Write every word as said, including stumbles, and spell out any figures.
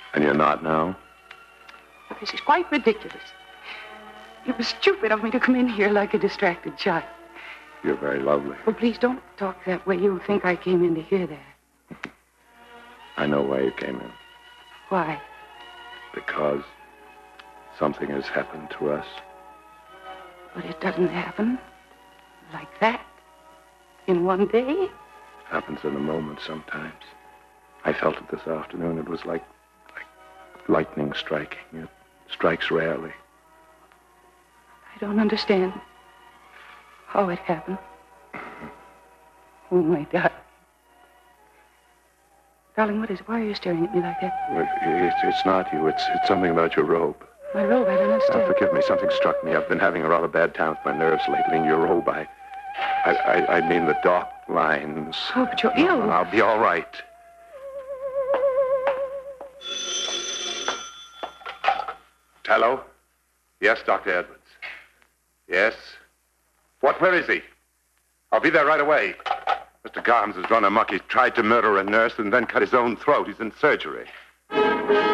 And you're not now? But this is quite ridiculous. It was stupid of me to come in here like a distracted child. You're very lovely. Oh, please don't talk that way. You'll think I came in to hear that. I know why you came in. Why? Because something has happened to us. But it doesn't happen like that in one day. Happens in a moment sometimes. I felt it this afternoon. It was like, like lightning striking. It strikes rarely. I don't understand how it happened. Oh, my darling. Darling, what is it? Why are you staring at me like that? It's, it's not you. It's, it's something about your robe. My robe? I don't understand. Oh, forgive me. Something struck me. I've been having a rather bad time with my nerves lately. In your robe, I... I, I, I mean the dark lines. Oh, but you're ill. No, I'll be all right. Hello? Yes, Doctor Edwards. Yes? What? Where is he? I'll be there right away. Mister Garms has run amok. He's tried to murder a nurse and then cut his own throat. He's in surgery.